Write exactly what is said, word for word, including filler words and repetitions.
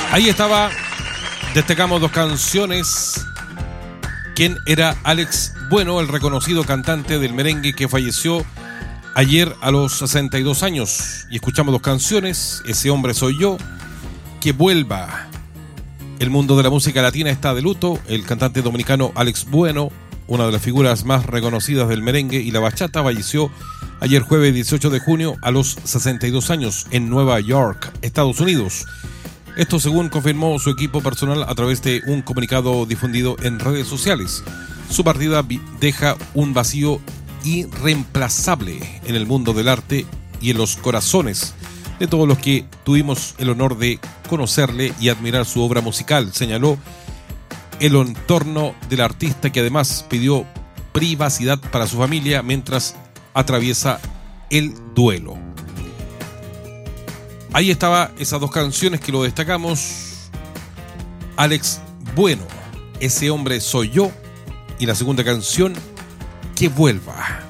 Ahí estaba, destacamos dos canciones. ¿Quién era Alex Bueno, el reconocido cantante del merengue que falleció ayer a los sesenta y dos años? Y escuchamos dos canciones, Ese hombre soy yo, Que vuelva. El mundo de la música latina está de luto. El cantante dominicano Alex Bueno, una de las figuras más reconocidas del merengue y la bachata, falleció ayer jueves dieciocho de junio a los sesenta y dos años en Nueva York, Estados Unidos. Esto según confirmó su equipo personal a través de un comunicado difundido en redes sociales. Su partida deja un vacío irreemplazable en el mundo del arte y en los corazones de todos los que tuvimos el honor de conocerle y admirar su obra musical, señaló el entorno del artista, que además pidió privacidad para su familia mientras atraviesa el duelo. Ahí estaba esas dos canciones que lo destacamos. Alex Bueno, Ese hombre soy yo, y la segunda canción, Que vuelva.